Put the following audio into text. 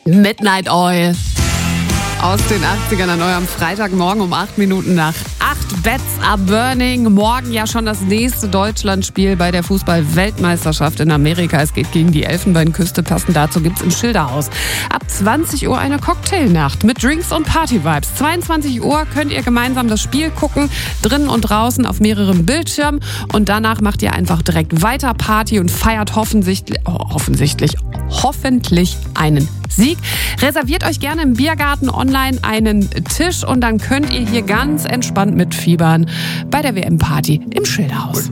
Midnight Oil. Aus den 80ern an eurem Freitagmorgen um 8 Minuten nach 8. Bets are burning. Morgen ja schon das nächste Deutschlandspiel bei der Fußball-Weltmeisterschaft in Amerika. Es geht gegen die Elfenbeinküste. Passend dazu gibt's im Schilderhaus ab 20 Uhr eine Cocktailnacht mit Drinks und Party-Vibes. 22 Uhr könnt ihr gemeinsam das Spiel gucken, drinnen und draußen auf mehreren Bildschirmen. Und danach macht ihr einfach direkt weiter Party und feiert hoffentlich einen Sieg. Reserviert euch gerne im Biergarten online einen Tisch und dann könnt ihr hier ganz entspannt mitfiebern bei der WM-Party im Schilderhaus.